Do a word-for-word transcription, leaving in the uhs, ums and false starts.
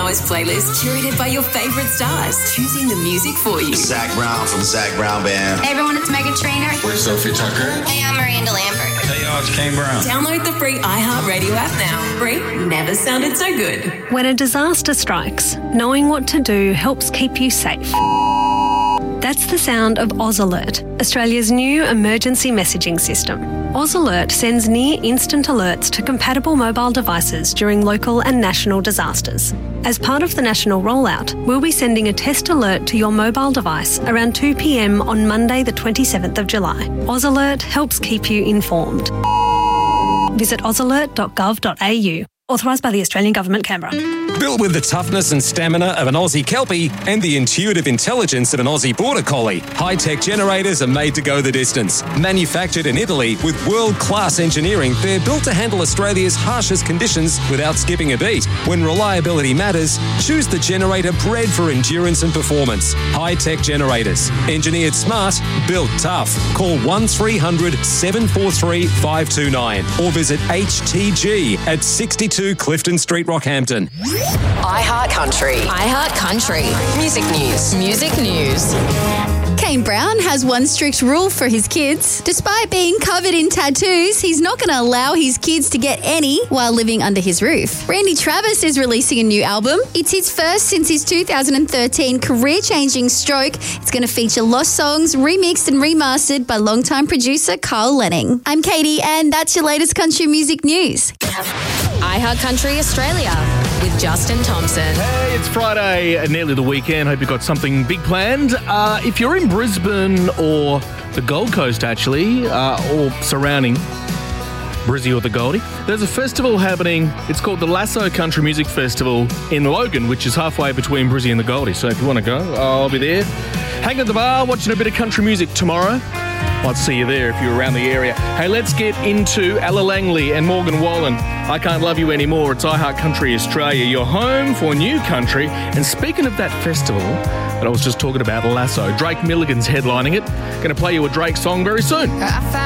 hours playlist curated by your favourite stars, choosing the music for you. Zach Brown from the Zach Brown Band. Hey everyone, it's Megan Trainor. We're Sophie Tucker. Hey, I'm Miranda Lambert. Hey y'all, it's Kane Brown. Download the free iHeartRadio app now. Free never sounded so good. When a disaster strikes, knowing what to do helps keep you safe. That's the sound of Oz Alert, Australia's new emergency messaging system. Oz Alert sends near-instant alerts to compatible mobile devices during local and national disasters. As part of the national rollout, we'll be sending a test alert to your mobile device around two p.m. on Monday the twenty-seventh of July. Oz Alert helps keep you informed. Visit oz alert dot gov dot a u. Authorised by the Australian Government, Canberra. Built with the toughness and stamina of an Aussie Kelpie and the intuitive intelligence of an Aussie Border Collie, high-tech generators are made to go the distance. Manufactured in Italy with world-class engineering, they're built to handle Australia's harshest conditions without skipping a beat. When reliability matters, choose the generator bred for endurance and performance. High-tech generators. Engineered smart, built tough. Call one three hundred seven four three five two nine or visit H T G at sixty-two Clifton Street, Rockhampton. iHeart Country. iHeart Country. Music news. Music news. Kane Brown has one strict rule for his kids. Despite being covered in tattoos, he's not going to allow his kids to get any while living under his roof. Randy Travis is releasing a new album. It's his first since his two thousand thirteen career-changing Stroke. It's going to feature lost songs, remixed and remastered by longtime producer Carl Lenning. I'm Katie, and that's your latest country music news. iHeart Country Australia with Justin Thompson. Hey, it's Friday, nearly the weekend. Hope you've got something big planned. Uh, if you're in Brisbane or the Gold Coast, actually, uh, or surrounding Brizzy or the Goldie, there's a festival happening. It's called the Lasso Country Music Festival in Logan, which is halfway between Brizzy and the Goldie. So if you want to go, I'll be there. Hanging at the bar, watching a bit of country music tomorrow. Might see you there if you're around the area. Hey, let's get into Ella Langley and Morgan Wallen. I Can't Love You Anymore. It's iHeart Country Australia, your home for new country. And speaking of that festival that I was just talking about, Lasso, Drake Milligan's headlining it. Going to play you a Drake song very soon. I